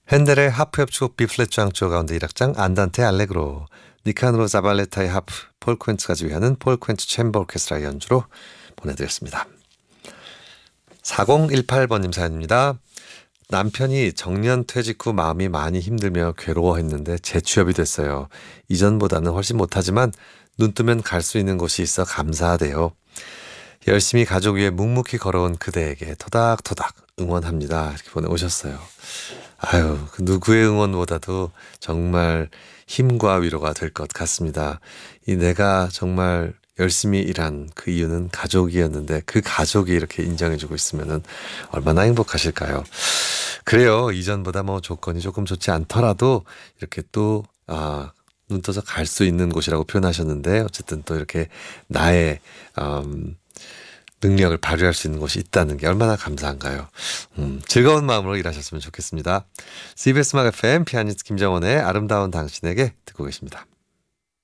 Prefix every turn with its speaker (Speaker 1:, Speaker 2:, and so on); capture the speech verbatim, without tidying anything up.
Speaker 1: 핸델의 하프 협주곡 B플랫 장조 가운데 일 악장 안단테 알레그로, 니카노로 자발레타의 하프, 폴 퀸츠가 지휘하는 폴 퀸츠 챔버 오케스트라의 연주로 보내드렸습니다. 사공일팔 번님 사연입니다. 남편이 정년 퇴직 후 마음이 많이 힘들며 괴로워했는데 재취업이 됐어요. 이전보다는 훨씬 못하지만 눈 뜨면 갈 수 있는 곳이 있어 감사하대요. 열심히 가족 위에 묵묵히 걸어온 그대에게 토닥토닥 응원합니다. 이렇게 보내오셨어요. 아유, 그 누구의 응원보다도 정말 힘과 위로가 될 것 같습니다. 이 내가 정말 열심히 일한 그 이유는 가족이었는데 그 가족이 이렇게 인정해주고 있으면은 얼마나 행복하실까요? 그래요. 이전보다 뭐 조건이 조금 좋지 않더라도 이렇게 또, 아, 눈 떠서 갈 수 있는 곳이라고 표현하셨는데 어쨌든 또 이렇게 나의, 음, 능력을 발휘할 수 있는 곳이 있다는 게 얼마나 감사한가요? 음, 즐거운 마음으로 일하셨으면 좋겠습니다. 씨비에스 음악 에프엠 피아니스트 김정원의 아름다운 당신에게 듣고 계십니다.